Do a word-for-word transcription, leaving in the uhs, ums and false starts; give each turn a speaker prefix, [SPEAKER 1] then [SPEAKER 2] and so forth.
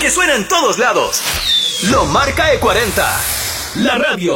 [SPEAKER 1] que suena en todos lados. Lo marca E cuarenta, la radio.